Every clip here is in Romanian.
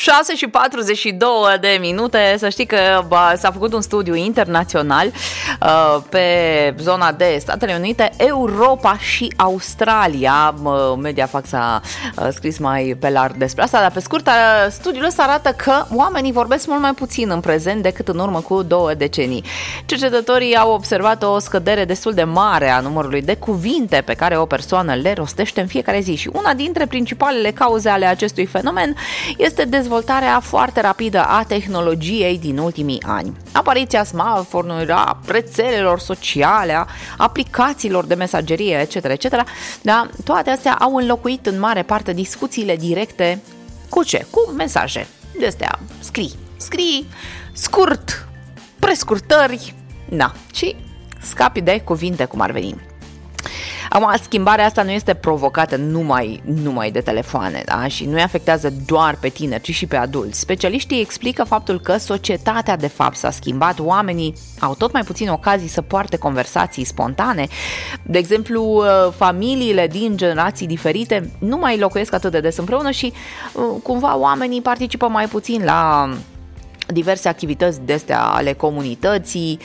6:42. Să știi că s-a făcut un studiu internațional pe zona de Statele Unite, Europa și Australia. Mediafax a scris mai pe larg despre asta, dar pe scurt, studiul ăsta arată că oamenii vorbesc mult mai puțin în prezent decât în urmă cu 2 decenii. Cercetătorii au observat o scădere destul de mare a numărului de cuvinte pe care o persoană le rostește în fiecare zi și una dintre principalele cauze ale acestui fenomen este dezvoltarea foarte rapidă a tehnologiei din ultimii ani. Apariția smartphone-urilor, a rețelelor sociale, a aplicațiilor de mesagerie, etc., da, toate astea au înlocuit în mare parte discuțiile directe cu ce? Cu mesaje. De-astea, scrii, scurt, prescurtări, da, și scapi de cuvinte cum ar veni. Acum, schimbarea asta nu este provocată numai de telefoane, da? Și nu îi afectează doar pe tineri, ci și pe adulți. Specialiștii explică faptul că societatea de fapt s-a schimbat, oamenii au tot mai puțin ocazii să poarte conversații spontane. De exemplu, familiile din generații diferite nu mai locuiesc atât de des împreună și cumva oamenii participă mai puțin la diverse activități de-astea ale comunității,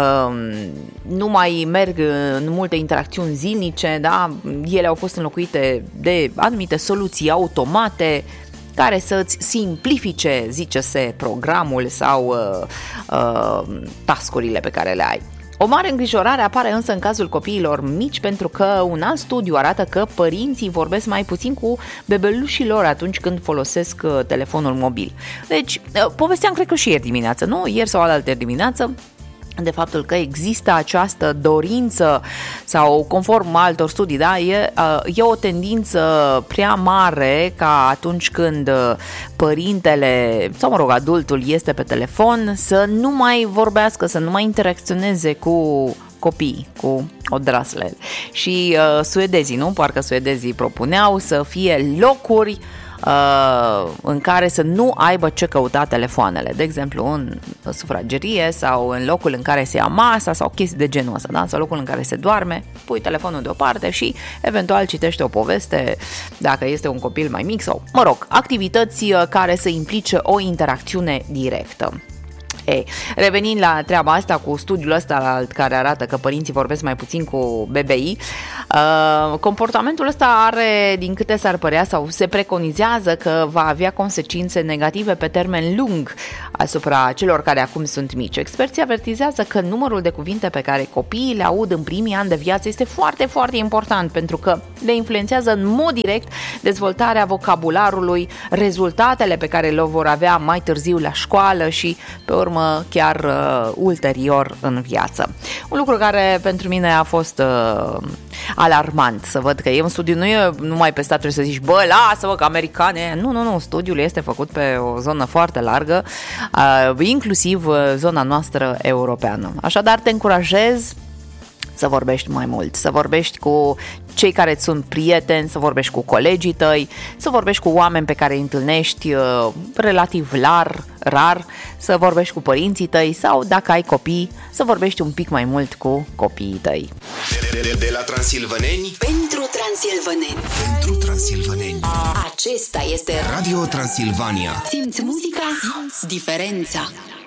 nu mai merg în multe interacțiuni zilnice, da? Ele au fost înlocuite de anumite soluții automate care să-ți simplifice, zice-se, programul sau task-urile pe care le ai. O mare îngrijorare apare însă în cazul copiilor mici, pentru că un alt studiu arată că părinții vorbesc mai puțin cu bebelușii lor atunci când folosesc telefonul mobil. Deci, povesteam, cred că și ieri dimineață, nu? Ieri sau alaltă dimineață, de faptul că există această dorință sau, conform altor studii, da, e o tendință prea mare ca atunci când părintele sau, adultul este pe telefon să nu mai vorbească, să nu mai interacționeze cu copii, cu odrasle. Și suedezii, nu? Parcă suedezii propuneau să fie locuri în care să nu aibă ce căuta telefoanele, de exemplu în sufragerie sau în locul în care se ia masa sau chestii de genul ăsta, da? Sau locul în care se doarme, pui telefonul deoparte și eventual citește o poveste dacă este un copil mai mic sau, activități care să implice o interacțiune directă. Revenind la treaba asta cu studiul ăsta care arată că părinții vorbesc mai puțin cu bebeii, comportamentul ăsta are, din câte s-ar părea sau se preconizează că va avea consecințe negative pe termen lung asupra celor care acum sunt mici. Experții avertizează că numărul de cuvinte pe care copiii le aud în primii ani de viață este foarte, foarte important, pentru că le influențează în mod direct dezvoltarea vocabularului, rezultatele pe care le vor avea mai târziu la școală și pe urmă chiar ulterior în viață. Un lucru care pentru mine a fost alarmant, să văd că e un studiu, nu e numai pe stat, trebuie să zici, lasă-mă că americane, nu, studiul este făcut pe o zonă foarte largă, inclusiv zona noastră europeană. Așadar, te încurajez să vorbești mai mult, să vorbești cu cei care îți sunt prieteni, să vorbești cu colegii tăi, să vorbești cu oameni pe care îi întâlnești relativ rar, să vorbești cu părinții tăi sau, dacă ai copii, să vorbești un pic mai mult cu copiii tăi. De la transilvaneni pentru transilvaneni. Pentru transilvaneni. Acesta este Radio Transilvania. Simți muzica, simți diferența.